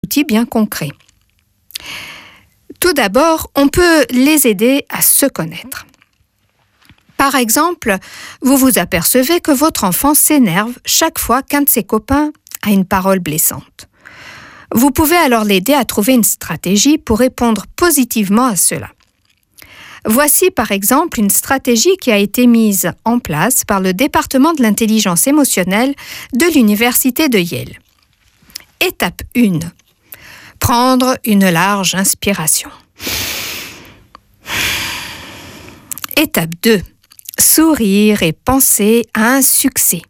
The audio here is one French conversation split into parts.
outils bien concrets. Tout d'abord, on peut les aider à se connaître. Par exemple, vous vous apercevez que votre enfant s'énerve chaque fois qu'un de ses copains a une parole blessante. Vous pouvez alors l'aider à trouver une stratégie pour répondre positivement à cela. Voici par exemple une stratégie qui a été mise en place par le département de l'intelligence émotionnelle de l'université de Yale. Étape 1. Prendre une large inspiration. Étape 2. Sourire et penser à un succès.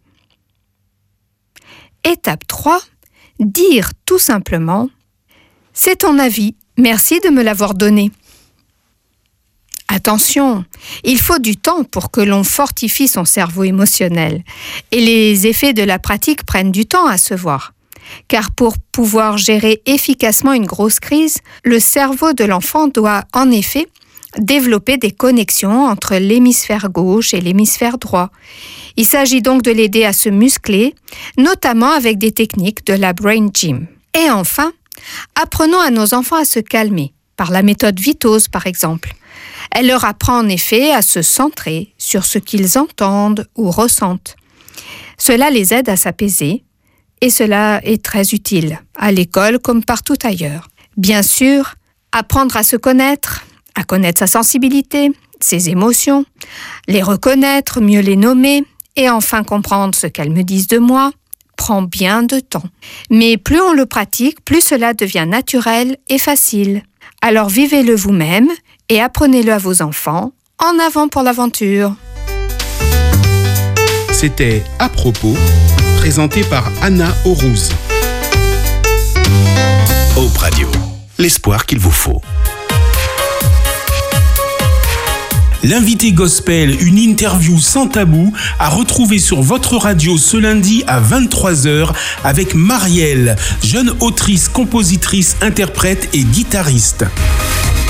Étape 3. Dire tout simplement « C'est ton avis, merci de me l'avoir donné ». Attention, il faut du temps pour que l'on fortifie son cerveau émotionnel et les effets de la pratique prennent du temps à se voir. Car pour pouvoir gérer efficacement une grosse crise, le cerveau de l'enfant doit en effet développer des connexions entre l'hémisphère gauche et l'hémisphère droit. Il s'agit donc de l'aider à se muscler, notamment avec des techniques de la Brain Gym. Et enfin, apprenons à nos enfants à se calmer, par la méthode Vitose par exemple. Elle leur apprend en effet à se centrer sur ce qu'ils entendent ou ressentent. Cela les aide à s'apaiser et cela est très utile, à l'école comme partout ailleurs. Bien sûr, apprendre à se connaître, à connaître sa sensibilité, ses émotions, les reconnaître, mieux les nommer et enfin comprendre ce qu'elles me disent de moi, prend bien de temps. Mais plus on le pratique, plus cela devient naturel et facile. Alors vivez-le vous-même et apprenez-le à vos enfants. En avant pour l'aventure. C'était À propos, présenté par Anna Aurouz. Hope Radio, l'espoir qu'il vous faut. L'invité gospel, une interview sans tabou, à retrouver sur votre radio ce lundi à 23h avec Marielle, jeune autrice, compositrice, interprète et guitariste.